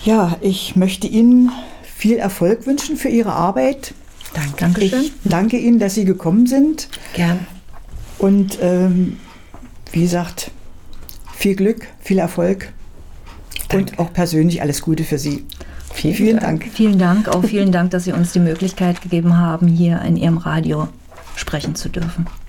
Ja, ich möchte Ihnen viel Erfolg wünschen für Ihre Arbeit. Dankeschön. Ich danke Ihnen, dass Sie gekommen sind. Gern. Und wie gesagt, viel Glück, viel Erfolg. Danke. Und auch persönlich alles Gute für Sie. Vielen Dank. Vielen Dank. Auch vielen Dank, dass Sie uns die Möglichkeit gegeben haben, hier in Ihrem Radio sprechen zu dürfen.